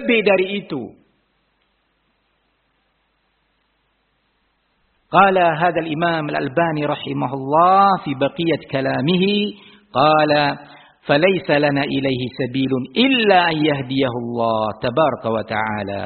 Lebih dari itu. Qala hadzal Imam Al-Albani rahimahullah fi baqiyat kalamihi qala falaysa lana ilaihi sabilun illa an yahdiyahu Allah tabaraka wa taala.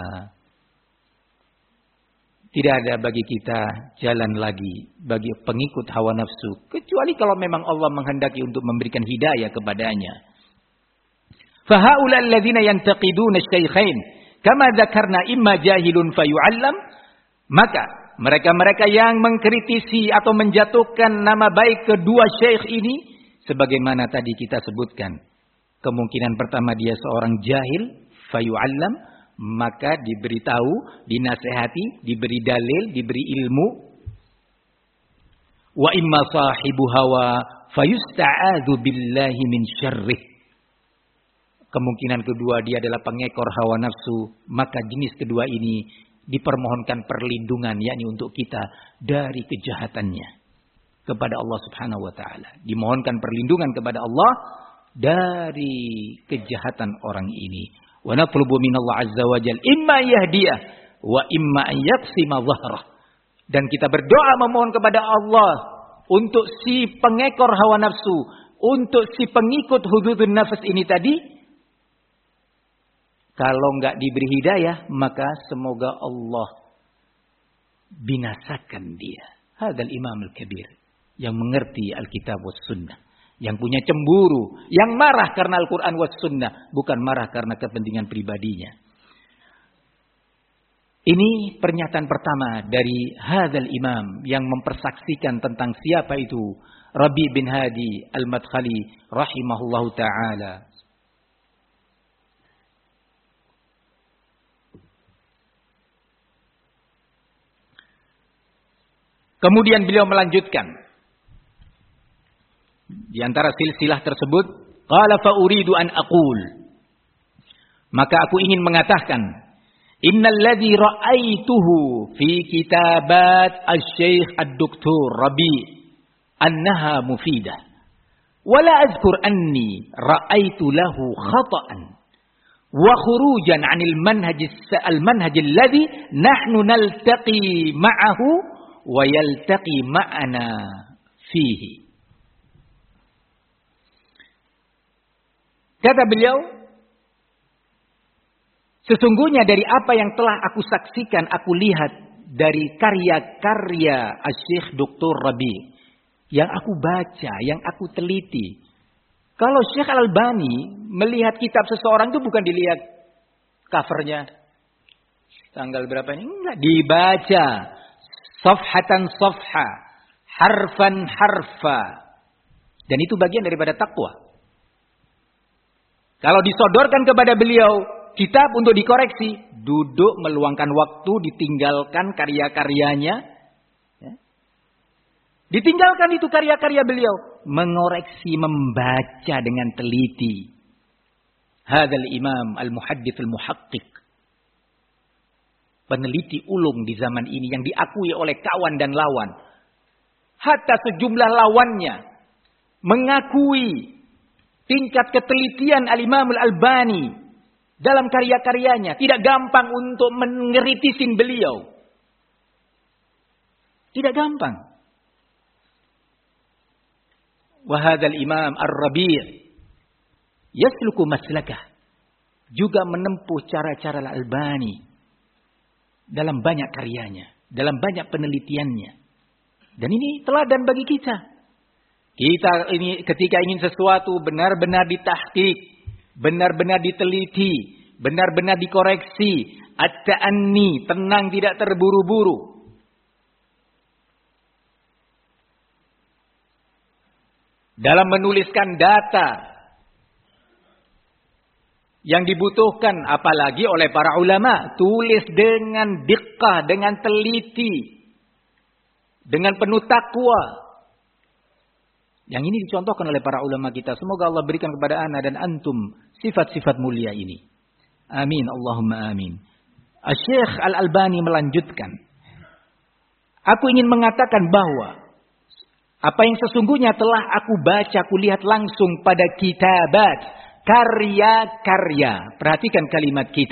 Tidak ada bagi kita jalan lagi bagi pengikut hawa nafsu kecuali kalau memang Allah menghendaki untuk memberikan hidayah kepadanya. Fa haula alladziina yantaqiduna asy-syaikhain kama dzakarna imma jahilun fayu'allam, maka mereka-mereka yang mengkritisi atau menjatuhkan nama baik kedua syekh ini sebagaimana tadi kita sebutkan. Kemungkinan pertama dia seorang jahil, fayu'allam, maka diberitahu, dinasehati, diberi dalil, diberi ilmu. Wa imma sahibu hawa fayusta'adzu billahi min syarrih. Kemungkinan kedua dia adalah pengekor hawa nafsu, maka jenis kedua ini dipermohonkan perlindungan, yakni untuk kita dari kejahatannya kepada Allah Subhanahu wa taala. Dimohonkan perlindungan kepada Allah dari kejahatan orang ini. Wa natlubu minallah azza wa jalla imma yahdiyah wa imma an yaqsima dhahrah. Dan kita berdoa memohon kepada Allah untuk si pengekor hawa nafsu, untuk si pengikut hududun nafs ini tadi. Kalau enggak diberi hidayah, maka semoga Allah binasakan dia. Hadzal Imam Al-Kabir yang mengerti Alkitab was Sunnah, yang punya cemburu, yang marah karena Al-Quran was Sunnah, bukan marah karena kepentingan pribadinya. Ini pernyataan pertama dari hadzal Imam yang mempersaksikan tentang siapa itu Rabi bin Hadi Al-Madkhali rahimahullahu taala. Kemudian beliau melanjutkan. Di antara silsilah tersebut, qala fa uridu an aqul. Maka aku ingin mengatakan, innal ladzi ra'aituhu fi kitabat asy-syekh ad-doktor Rabi annaha mufidah. Wala azkur anni ra'aitu lahu khata'an wa khurujan 'anil manhaj alladzi nahnu naltaqi ma'ahu wa yaltaqi ma'ana fihi. Kata beliau, sesungguhnya dari apa yang telah aku saksikan, aku lihat dari karya-karya Asy-Syaikh Dr. Rabi yang aku baca, yang aku teliti. Kalau Syekh Al-Albani melihat kitab seseorang itu bukan dilihat covernya, tanggal berapa ini, enggak, dibaca safhatan safha, harfan harfa. Dan itu bagian daripada takwa. Kalau disodorkan kepada beliau kitab untuk dikoreksi, duduk meluangkan waktu, ditinggalkan karya-karyanya. Ya. Ditinggalkan itu karya-karya beliau. Mengoreksi, membaca dengan teliti. Hadzal Imam Al-Muhaddits Al-Muhaqqiq. Peneliti ulung di zaman ini yang diakui oleh kawan dan lawan. Hatta sejumlah lawannya mengakui tingkat ketelitian Al-Imam Al-Albani dalam karya-karyanya. Tidak gampang untuk mengeritisin beliau. Tidak gampang. Wa hadzal Imam Ar-Rabi' yasluku maslakah. Juga menempuh cara-cara Al-Albani dalam banyak karyanya, dalam banyak penelitiannya. Dan ini teladan bagi kita. Kita ini ketika ingin sesuatu benar-benar ditahqiq, benar-benar diteliti, benar-benar dikoreksi, at-ta'anni, tenang, tidak terburu-buru. Dalam menuliskan data yang dibutuhkan apalagi oleh para ulama, tulis dengan diqqah, dengan teliti, dengan penuh takwa. Yang ini dicontohkan oleh para ulama kita. Semoga Allah berikan kepada ana dan antum sifat-sifat mulia ini. Amin, Allahumma amin. Asy-Syaikh Al-Albani melanjutkan, aku ingin mengatakan bahwa apa yang sesungguhnya telah aku baca, aku lihat langsung pada kitabat, karya-karya. Perhatikan kalimat